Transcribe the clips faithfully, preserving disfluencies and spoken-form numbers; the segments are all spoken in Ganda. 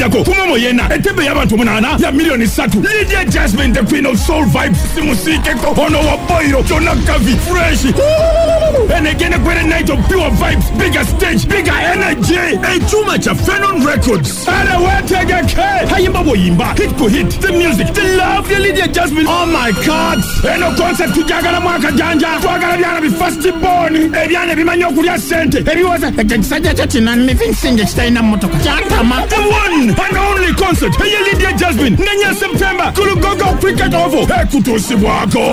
Yako kumomo yena etebe yabantu munana ya milioni satu. Lydia Jasmine, the queen of soul vibes, simusike ko ono wa boyo Jona Kavi fresh. And again a great night of pure vibes, bigger stage, bigger energy. A too much of Phenon Records. Ana watega ke hayimba boyimba hit ko hit, the music, the love ya Lydia Jasmine. Oh my god. Eno concept tujagala mwaka janja. Twagala byana bi first born. Ebyana bimanyo kulya sente. Ebiwaza ekisajja chatina living singe chitaina motoka. Chantama. The one and only concert. Hey Lydia Jasmine. Nenya September. Kulugogo cricket ovo. Hey kutosibwako.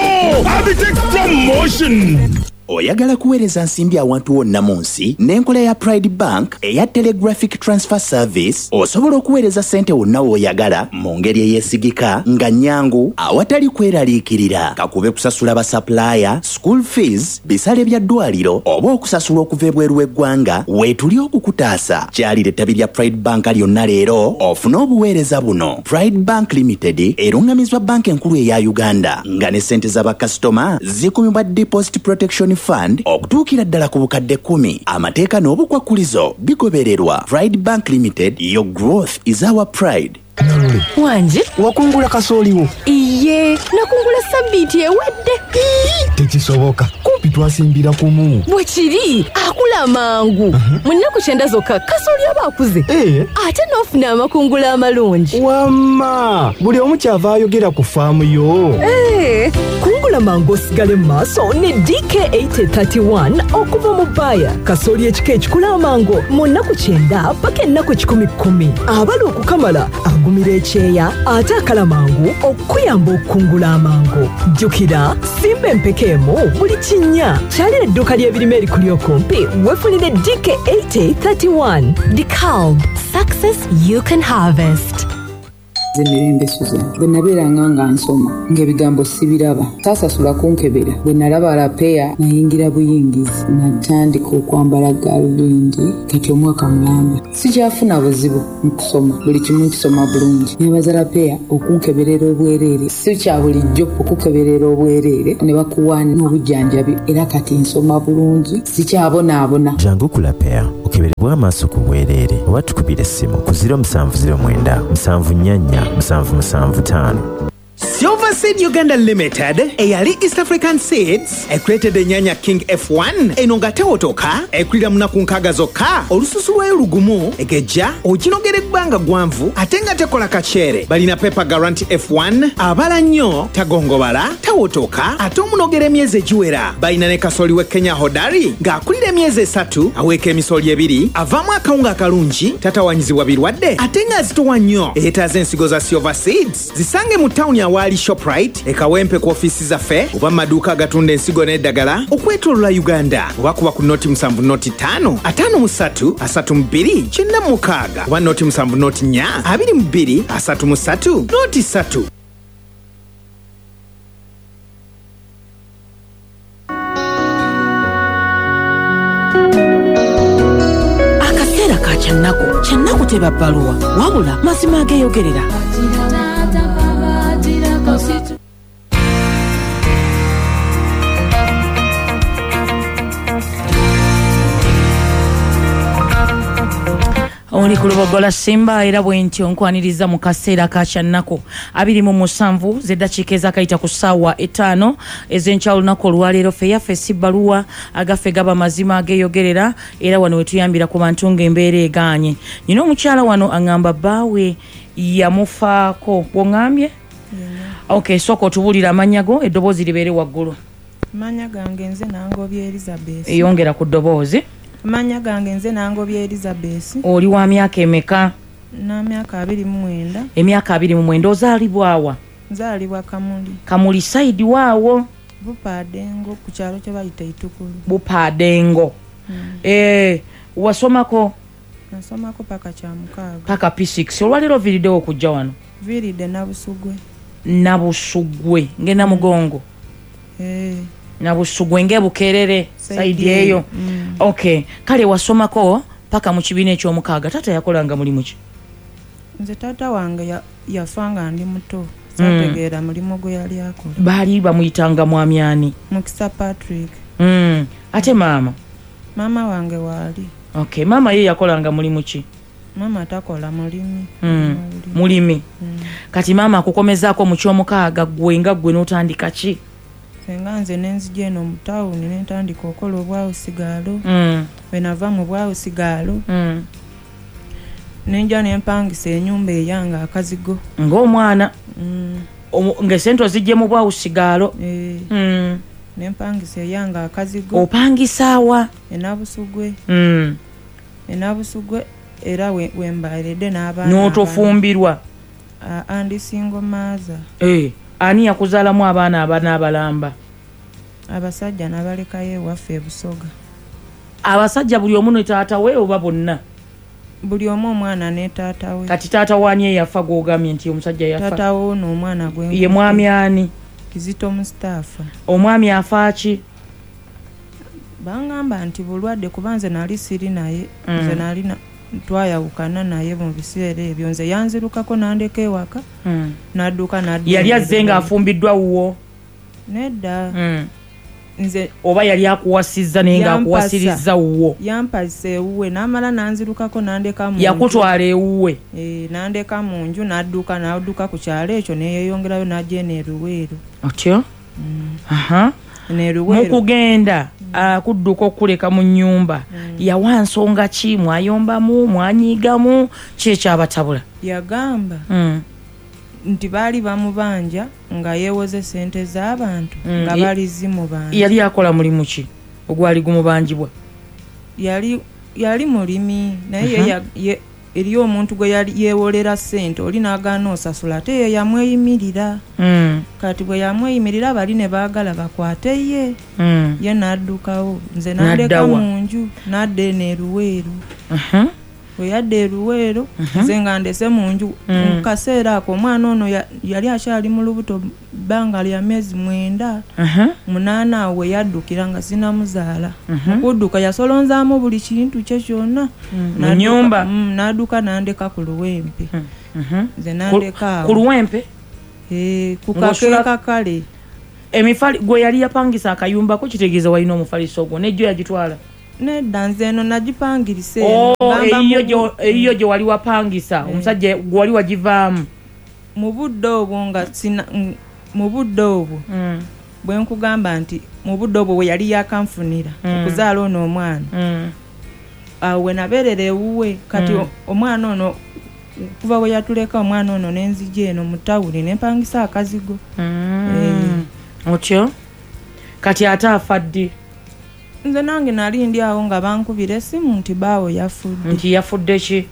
Abitex promotion. Oyagala kuweereza nsimbi awantu wonna mu nsi n'enkola ya Pride Bank eya Telegraphic Transfer Service osobola okuweereza ssente wonna w'oyagala mu ngeri eyeesigika nga nnyangu awatali kweraliikirira kakube kusasula basapulaaya, school fees, bisale bya ddwaliro oba okusasula okuva ebweru w'eggwanga weetuli okukutaasa. Kyalira ettabi lya Pride Bank lyonna leero ofune obuweereza buno. Pride Bank Limited erungamizwa banka enkulu eya Uganda nga ne ssente z'abakasitoma zikumibwa Deposit Protection Fund okutuukira ddala ku bukadde kumi. Amateeka n'obukwakulizo bigobererwa. Pride Bank Limited, your growth is our pride. Wanje wakungula kasooliwo. Iye nakungula sabbiiti ewedde. Tekisoboka kumpi twasimbira kumu. Bwekiri akula mangu. Uh-huh. Munaku kyenda zokka kasooli aba akuze. Eh. Ate n'ofuna amakungula amalungi. Wamma buli omu kyava ayogera ku faamu yo. Eh. Kungula mangu osigale mu maaso ne D K eighty thirty-one okuva mu Baya. Kasooli ekika ekikula amango mu nnaku kyenda paka ennaku kikumi kkumi. Abali okukamala agumira ekyeya ate akala mangu okuyamba okungula amango. Jjukira simba empekeemu buli kinnya. Kyalira edduuka ly'ebirime erikuli okumpi weefunire D K eighty thirty-one. DeKalb, success you can harvest. Zemirembe Susan bwe nabeeranga nga nsoma ng'ebigambo sibiraba taasasula kunkebera bwe nalaba alapeya nayingira buyingizi natandika okwambala gaalubindi kati omwaka mulamba sikyafuna buzibu mu kusoma buli kimu nkisoma bulungi nebaza alapeya okunkeberera obwereere si kya bulijjo okukeberera obwereere ne bakuwa n'obujjanjabi era kati nsoma bulungi sikyabonaabona. Jangu ku Lapeya okeberebwa amaaso ku bwereere oba tukubira essimu ku zero seven zero nine seven nine musanvu musanvu tano. Silver Seed Uganda Limited, eyali East African Seeds, ekulетеде enyanya King F one, enonga tewotoka, ekulira munaku nkaaga zokka, olususu lwayo lugumu, egejja, oginogera ebbanga gwanvu, ate nga tekola kacere. Balina Pepper Guarantee F one, abala nnyo, tagongobala, tawotoka, ate omunogera emyezi egiwera. Balina ne kasooli we Kenya Hodari, ng'akulira emyezi esatu, aweeka emisooli ebiri, avaamu akawunga akalungi, tatawanyizibwa birwadde, ate nga azitowa nnyo. Eetaaza ensigo za Silver Seeds, zisange mu tawuni awali Shoprite, ekawempe ku ofisi zaffe, oba maduuka agatunda ensigo n'eddagala, okwetoolola Uganda, oba kuba ku noti musanvu noti ttaano, ataano mu ssatu, asatu mu bbiri, kyenda mu mukaaga, oba noti musanvu noti nnya, abiri mu bbiri, asatu mu ssatu, noti ssatu. Akaseera ka kyannako, kyannako teba bbaluwa, wabula mazima ageeyogerera. Oli kulubogola Simba era bwenti onkwaniriza mu kaseera ka kyannako abiri mu musanvu z'eddakiika ezakayita ku ssaawa etaano ez'enkya olunaku olwaleero ffe yaffe si bbaluwa agaffe gaba mazima ageeyogerera era wano wetuyambira ku bantu ng'embeera egaanye. Nyina omukyala wano aŋŋamba bbaawe yamufaako bw'oŋŋambye? Okay, sooka otubuulira amannya go eddoboozi libeere waggulu. Manya gange nze Nangobye Elizabeth. Eyongera ku ddoboozi. Manya gange nze Nangobye Elizabeth. Oli wa myaka emeka? Na myaka abiri mu mwenda. Emyaka abiri mu mwenda ozaalibwa wa? Nzaalibwa Kamuli. Kamuli side waawo? Bupadengo ku kyalo kye bayita Itukulu. Bupadengo. Hmm. Eh, wasomako? Nasomako paka kya mukaaga. Paka P six. Olwaleero viriddewo okujja wano? Viridde Nabusugwe. Nabusugwe ngena mugongo. Eh. Nabusugwe nge Bukerere side eyo. Mm. Okay, kale wasomako paka mu kibiina eky'omukaaga. Tata yakolanga mulimu ki? Nze tata wange ya, yafanga ndi muto. Sategeera mm. mulimu gwe yali akola. Baali bamuyitanga mwami ani? Mukisa Patrick. Mm. Ate mama? Mama wange waali. Okay, mama ye yakolanga mulimu ki? Mama takola mulimi. Mm. Mulimi. Mm. Kati mama akukomezaako mu kyomukaaga gwe nga gwe n'otandika ki? Senga nze nenzije eno mu town ne ntandika okola obwawo sigalo. Mm. Bwe nava mu bwawo sigalo. Mm. Nenja ne mpangisa ennyumba eyanga akazigo. Ng'omwana. Mm. Ng'esente zijje mu bwawo sigalo. Eh. Mm. Ne mpangisa eyanga akazigo. Opangisaawa? Enabusugwe. Mm. Enabusugwe era we wembalede n'abaana. N'otofumbirwa. Uh, andi single mother. Eh, ani yakuzaalamu abaana abana abalamba? Abasajja nabalekayo ewaffe Busoga. Abasajja buli omu ne taata we oba bonna? Buli omu omwana ne taata we. Kati taata wani yafa gw'ogambye nti omusajja yafa? Taata we n'omwana gwe. Ye mwami ani? Kizito Mustafa. Omwami afa ki? Bangamba nti bulwadde kuba nze nali siri naye. Mm. Nze nali na twayawukana naye mu biseera ebyo nze yanzirukako nandeka ewaka. Mm. N'adduka n'adduka. Yali azze nga afumbiddwa wuwo? Nedda. Mm. Nze oba yali akuwasizza naye nga akuwasirizza wuwo? Yampasa ewuwe n'amala nanzirukako nandeka mu nju. Yakutwala ewuwe? Eh, nandeka mu nju n'adduka n'adduka ku kyalo ekyo neyeeyongerayo n'ajja eno Eruweero. Otyo? Mm. Aha. Mukugenda akudduka okuleka mu nnyumba yawa nsonga ki? Mwayombamu, mwanyigamu, ki ekyabatabula? Yagamba mm. nti baali bamubanja nga yeewoze sente z'abantu mm. nga bali zimubanja. Yali akola mulimu ki ogwali gumubanjibwa? Yali yali mulimi naye uh-huh. ya, ye, eriyo omuntu gwe yali yeewolera sente oli n'agaana osasula ate ye yamweyimirira. Mm. Kati bwe yamweyimirira bali ne baagala bakwate ye. Mm. Ye n'addukawo nze n'andeka mu nju n'adda eno Eruweero. Uh-huh. Bwe yadda Eruweero uh-huh. nze nga ndese mu nju. Mm. Mu kaseera ako omwana ono ya, yali akyali mu lubuto bbanga lya myezi mwenda. Uh-huh. Munaana awo we yaddukira nga sinamuzaala. Uh-huh. Okudduka yasolonzaamu buli kintu kye kyonna. Mu nnyumba? Mm, n'adduka n'andeka ku luwempe. Uh-huh. Nze n'andeka awo. Ku luwempe? Eh, ku kakeeka kale. Emifali gwe yali yapangisa akayumba ko kitegeeza walina omufaliso ogwo nejjo yagitwala? Nedda nze eno nagipangirise. Oh, eyiyo gye wali wapangisa omusajja gwe wali wagivaamu? Mu budde obwo nga sina mu budde obwo mm. bwe nkugamba nti mu budde obwo we yali yakanfunira mm. okuzaala ono omwana mm. awo we nabeerera ewuwe kati mm. omwana ono kuva we yatuleka omwana ono n'enzija eno mu tawuni nempangisa akazigo. mm. e. Otyo kati ate afa ddi? Nze nange nali ndi awo nga bankubira essimu nti baawo yafudde. Nti yafudde ki?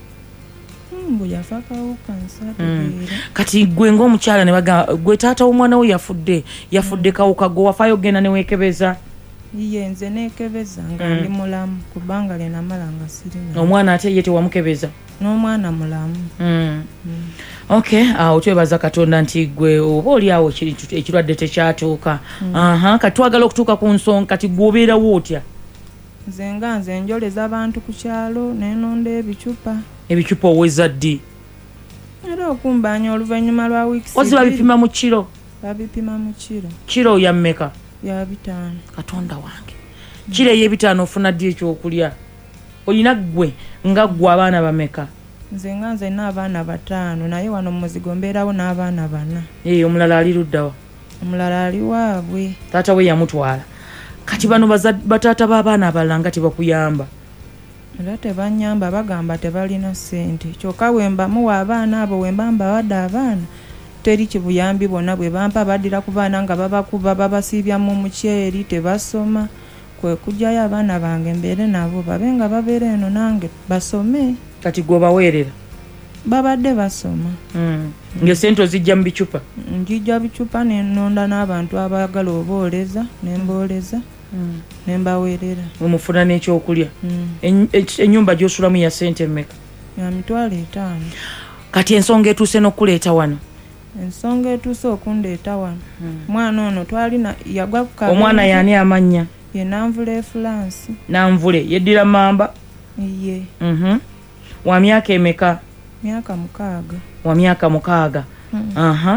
Mbu yafa kawuka nsategeera. Kati gwe ng'omukyala ne bagamba gwe taata w'omwana we yafudde yafudde kawuka gwe wafaayo ogenda ne weekebeza? Ye nze neekebeza nga ndi mulamu kubanga lye namala nga sirina. Omwana ate ye tewamukebeza? N'omwana mulamu. Mm. Mm. Okay, awo twebaza Katonda nti gwe oba oli awo ekirwadde tekyatuuka. Mm. Aha, kati twagala okutuuka ku nsonga kati gw'obeerawo otya? Nze nga nze njoleza abantu ku kyalo nenonda ebicupa. Ebicupa oweza ddi? Era okumbaanya oluvannyuma lwa wiiki. Ozi babipima mu kiro? Babipima mu kiro. Kiro ya mmeka? Ya bitaano. Katonda wange. Mm. Kiro ey'ebitaano ofuna ddi ekyokulya? Olina gwe nga gwe abaana bameka? Nze nga nze n'abaana bataano naye wano mu muzigo mbeerawo n'abaana bana. Ee, omulala ali luddawa? Omulala ali waabwe. Taata we yamutwala. Kati bano bataata b'abaana abalala nga tebakuyamba? Era tebanyamba bagamba tebalina ssente. Kyokka bwe mbamuwa abaana abo bwe mba mbawadde abaana teri kibuyambi bonna bwe bampa baddira ku baana nga babakuba babasiibya mu muceeri tebasoma. Kwe kujjayo abaana bange mbeere nabo babe nga babeera eno nange basome. Kati gwe baweerera? Babadde basoma. Mm. Ng'esente ozijja mu bicupa? Njijja bicupa nenonda n'abantu abaagala obooleza nembooleza mm. nembaweerera. Omufuna n'ekyokulya? Mm. Ennyumba gy'osulamu ya ssente mmeka? Ya mitwalo etaano. Kati ensonga etuuse n'okuleeta wano? Ensonga etuuse okundeeta wano mwana ono twalina yagwa ku kabenje. Omwana y'ani amannya? Ye Nanvule France. Nanvule yeddira mamba? Ye. Mhm. Wa myaka emeka? Myaka mukaaga. Wa myaka mukaaga. Mm. Aha.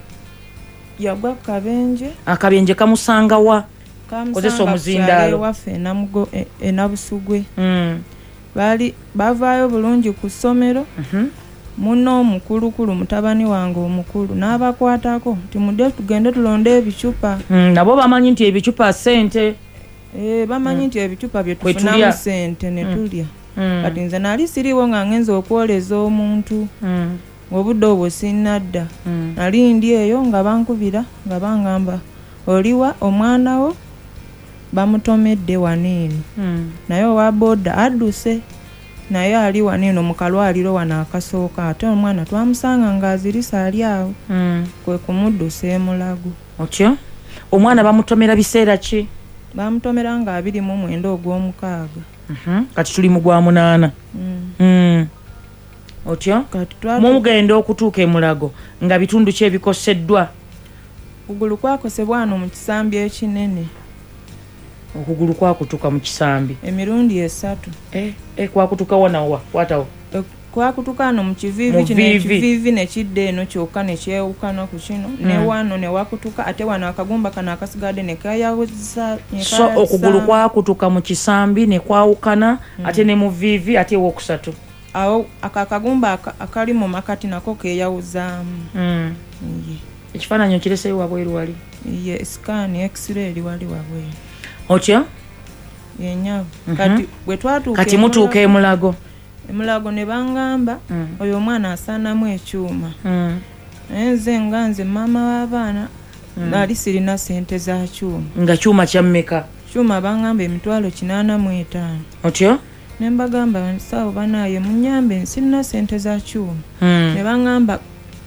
Yagwa ku kabenje. Akabenje kamusanga wa? Kozesa omuzindaalo waffe namugo enabusugwe. Mm. bali bavaayo bulungi ku ssomero muno omukulukulu mutabani wange omukulu n'abakwatako nti mudde tugende tulonde ebicupa nabo bamanyi nti ebicupa sente bamanyi nti ebicupa bye tufunamu sente ne tulya kati nze nali siriwo nga ngenza okwoleza omuntu ng'obudde obwo sinnadda nali ndi eyo nga bankubira nga bangamba oliwa omwana wo bamutomedde waniino naye owa booda adduse naye ali waniino mu kalwaliro wano akasooka ate omwana twamusanga ng'azirisa ali awo kwe kumuddusa emulago. Otyo omwana bamutomera biseera ki? Bamutomera nga abiri mu mwenda ogw'omukaaga kati tuli mu gwa munaana. Otyo mugenda okutuuka emulago nga bitundu ki ebikoseddwa? Okugulu kwakosebwa wano mu kisambi ekinene. Okugulu kwakutuka mu kisambi emirundi esatu. Eh, eh kwakutuka wanawa watawo e, kwakutuka wano mu kivivi kino ekivivi ne kidde eno kyokka ne kyewukana ku kino mm. ne wano ne wakutuka ate wano akagumba kana akasigadde ne kayawuza ne so okugulu kwakutuka mu kisambi ne kwawukana mm. ate ne mu vivi ate wokusatu awo akakagumba akali mu makati nako keyawuzaamu. Mm. Yeah. Ekifaananyi okireseyo wabweru wali? Ye yeah, scan x-ray li wali wabweru. Otya? Yenyavu. Mm -hmm. Kati bwe twatuuka kati mutuuka emulago. Emulago ne bangamba mm. oyo omwana asaanamu ekyuma. Mm. Nze nga nze mama w'abaana mm. nali sirina sente za kyuma. Nga kyuma kya mmeka? Kyuma bangamba emitwalo kinaana mu etaano. Otya? Ne mbagamba sawa banaaye munyambe sirina sente za kyuma. Mm. Ne bangamba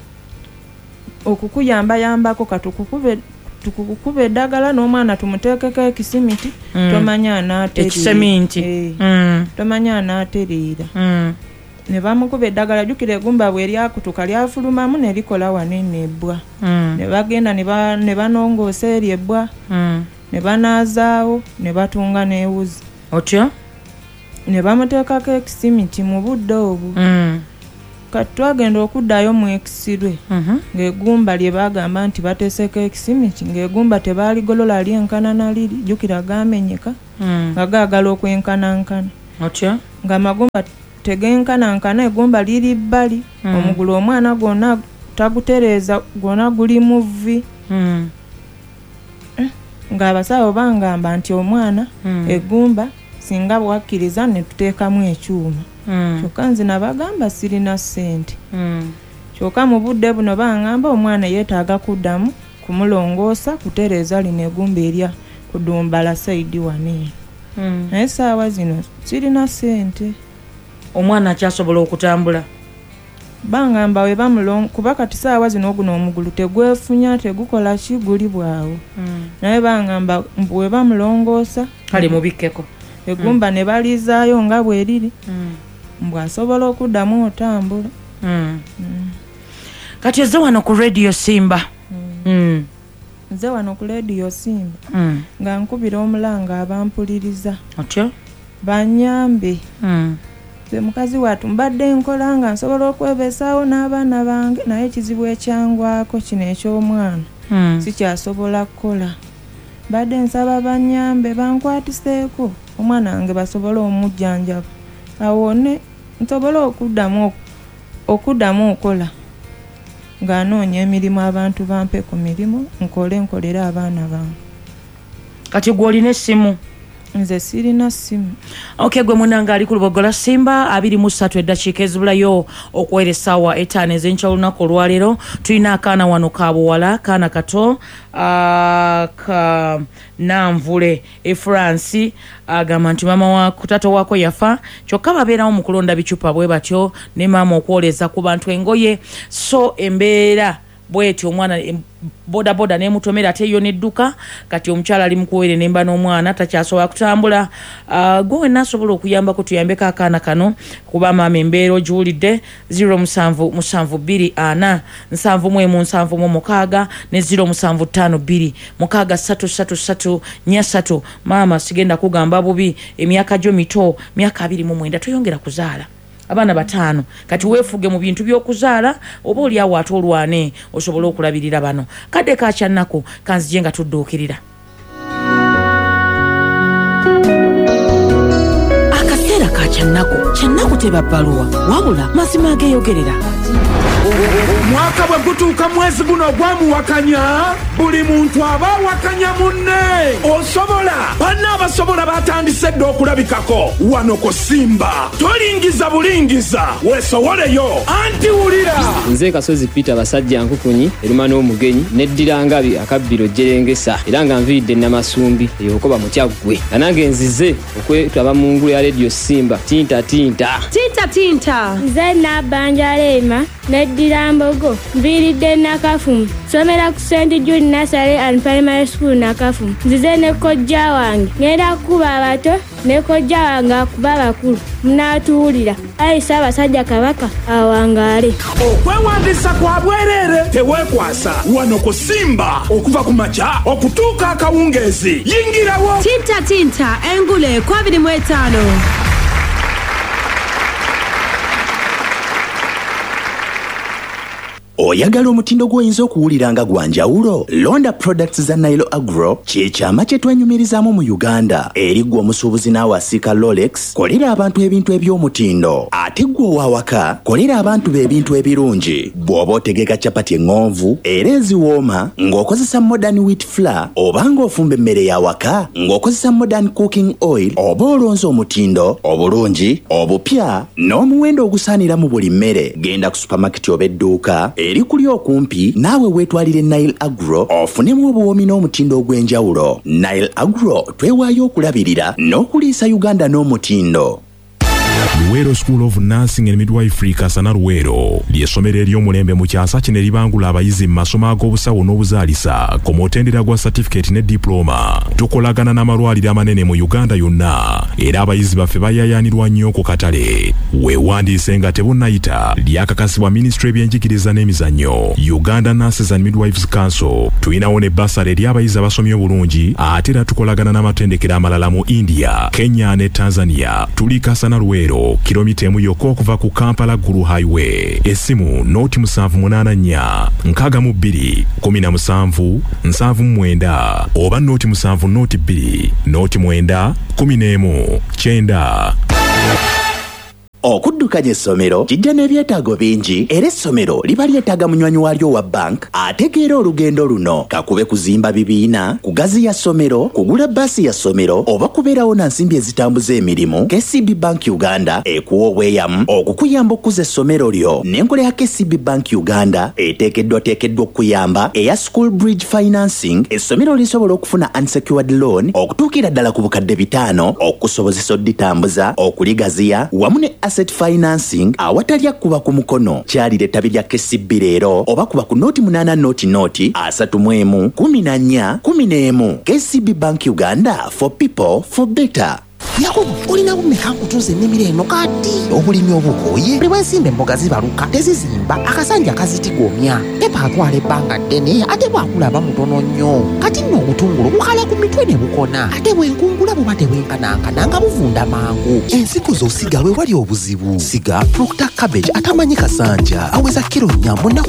okukuyamba yambako katukukube tukukube eddagala n'omwana tumuteekeko ekisimiti mm. tomanya anaaterera ekiseminti e, mm. tomanya anaaterera mm. ne bamukuba eddagala jjukira eggumba bwe lyakutuka lyafulumamu ne likola wanene ebbwa mm. ne bagenda ne banongoosa eri ebbwa mm. ne banaazaawo ne batunga n'ewuzi. Otyo? Ne bamuteekako ekisimiti mu budde obwo. mm. Kati twagenda okuddayo mu ekisirwe mm -hmm. ng'eggumba lye bagamba nti bateeseko ekisimiti ng'eggumba tebaaligolola lyenkana na liri jjukira gaamenyeka mm. nga gaagala okwenkanankana. Otya? ng'amagumba tegenkanankana eggumba liri bbali mm. omugulu omwana gwonna tagutereeza gwonna guli mu vvi mm. eh, ng'abasawo bangamba nti omwana mm. eggumba singa bwakkiriza ne tuteekamu ekyuma. Mm. Kyokka nze nabagamba sirina ssente. Mm. Kyokka mu budde buno bangamba omwana yeetaaga kuddamu kumulongoosa kutereeza lino eggumba erya kudumbala sayidi waneeno. Mm. Naye saawa zino sirina ssente. Omwana akyasobola okutambula? Bangamba we bamulongo kuba kati saawa zino guno omugulu tegwefunya tegukola ki guli bwawo. Mm. Naye bangamba we bamulongoosa kale mubikkeko eggumba mm. ne balizaayo nga bwe liri mm. mbwasobola okuddamu otambula. mm. mm. Kati ozze wano ku radio Simba. mm. mm. Nze wano ku radio Simba mm. nga nkubira omulanga abampuliriza. Otyo? Banyambe. mm. Nze mukazi watu mbadde nkola nga nsobola okwebeesaawo n'abaana bange naye ekizibu ekyangwako kino eky'omwana mm. sikyasobola kukola. Badde nsaba banyambe bankwatiseeko omwana wange basobole omujjanjaba awone nsobola okuddamu okuddamu okola ng'anoonya emirimu abantu bampe ku mirimu nkole nkolera abaana bange. Kati gw'olina essimu? Nze sirina ssimu. Okay, gwe munanga ali ku lubogola Simba abiri mu ssatu eddakiika ezibulayo okuwera essaawa etaano ez'enkya olunaku olwaleero. Tulina akaana wano ka buwala kaana kato uh, ka Nanvule Efransi agamba nti maama wa kutato wako yafa kyokka babeerawo mu kulonda bicupa bwe batyo ne maama okwoleza ku bantu engoye so embeera bweti omwana boda boda ne mutomera ate yo nedduka kati omukyala ali mukuwere nemba n'omwana takyasobola kutambula. uh, gwe nasobola okuyamba ko tuyambeko akaana kano kuba maama embeera ogiwulidde zero musanvu musanvu bbiri ana nsanvu mu emu nsanvu mu mukaaga ne zero musanvu ttaano bbiri mukaaga ssatu ssatu ssatu nnya ssatu. maama sigenda kugamba bubi emyaka gyo mito myaka abiri mu mwenda toyongera kuzaala abaana bataano kati weefuge mu bintu by'okuzaala oba oli awo ate olwane osobola okulabirira bano. Kadde kakyannako kanzije nga tudduukirira. Akaseera ka kyannaku kyannaku teba bbaluwa wabula mazima ageeyogerera. Omwaka bwe gutuuka mwezi guno gwamuwakanya buli muntu aba awakanya munne. Osobola banna abasobola batandise dda okulabikako wano ku Simba. Tolingiza bulingiza weesowoleyo anti wulira. Nze Kasozi Peter basajja nkukunyi eruma n'omugenyi neddira ngabi akabbiro jerengesa era nga nviridde Namasumbi eyokoba mutyaggwe nange nzize okwetaba mu ngulu ya Radio Simba tinta tinta tinta tinta. Nze Nabanja Lema neddira Mbogo nviridde Nakafumu somera ku Saint Jude Nursery and Primary School Nakafumu. Nzize ne kojja wange ngenda kuba abato ne kojja wange akuba abakulu munaatuwulira ayisa abasajja Kabaka awangaale. Okwewandisa kwa bwerere teweekwasa wano ku Simba okuva ku makya okutuuka akawungeezi. Yingirawo tinta tinta engule kwa abiri mu etaano. Oyagala omutindo gw'oyinza okuwulira nga gwa njawulo? Londa Products za Nile Agro kyekyama kye twenyumirizaamu mu Uganda. Eri ggwe omusuubuzi n'awasiika Rolex, kolera abantu ebintu eby'omutindo. Ate ggwe owawaka, kolera abantu b'ebintu ebirungi. Bw'oba otegeka capati eŋŋonvu era eziwooma ng'okozesa modern wheat flour, oba ng'ofumba emmere y'awaka ng'okozesa modern cooking oil, oba olonza omutindo obulungi obupya n'omuwendo ogusaanira mu buli mmere, genda ku supamaketi oba edduuka eri kuli okumpi naawe weetwalire Nile Agro ofunemu obuwoomi n'omutindo ogw'enjawulo. Nile Agro twewaayo okulabirira n'okuliisa Uganda n'omutindo. Luwero School of Nursing and Midwifery Kasana Luwero ly'essomero ery'omulembe mu kyasa kino eribangula abayizi mu masomo ag'obusawo n'obuzaalisa ku mutendera gwa certificate ne diploma. Tukolagana n'amalwaliro amanene mu Uganda yonna era abayizi baffe bayayaanirwa nnyo ku katale. Weewandiise nga tebunnayita, lyakakasibwa Ministry y'ebyenjigiriza n'emizannyo, Uganda Nurses and Midwives Council. Tulinawo ne basale eri abayizi abasomye obulungi ate era tukolagana n'amatendekero amalala mu India, Kenya ne Tanzania. Tuli Kasana Luwero kilomita emu yokka okuva ku Kampala Gulu Highway. Essimu noti musanvu munaana nnya nkaaga mu bbiri kumi na musanvu nsanvu mu mwenda oba noti musanvu noti bbiri noti mwenda kumi n'emu kyenda. Okuddukanya essomero kijja n'ebyetaago bingi era essomero liba lyetaaga munywanyi waalyo wa bank ategeera olugendo luno. Kakube kuzimba bibiina, kugaziya ssomero, kugula bbaasi ya ssomero oba kubeerawo na nsimbi ezitambuza emirimu, K C B Bank Uganda ekuwa obweyamu okukuyamba okuza essomero lyo. N'enkola ya K C B Bank Uganda eteekeddwa teekeddwa okuyamba eya School Bridge Financing. Essomero lisobola okufuna unsecured loan okutuukira ddala ku bukadde bitaano okukusobozesa odditambuza, okuligaziya wamu ne asset financing awatalya kuba ku mukono. Kyalire ettabi lya K C B leero oba kuba ku noti munaana noti noti asatu mu emu kumi na nnya kumi n'emu. K C B Bank Uganda, for people for better. Yakubu olina kumeka kutunza ennimiro eno kati obulimi obukooye buli bwensimba emboga zibaluka tezizimba akasanja kazitigomya pepa atwala ebbanga ddene ate bwakulaba mutono nnyo kati nno obutungulu bukala ku mitwe ne bukona ate bwenkungula buba tebwenkanankana nga buvunda mangu. Ensigo z'osiga we wali obuzibu siga Proctor Cabbage atamanyi kasanja aweza kiro nnya mu nnaku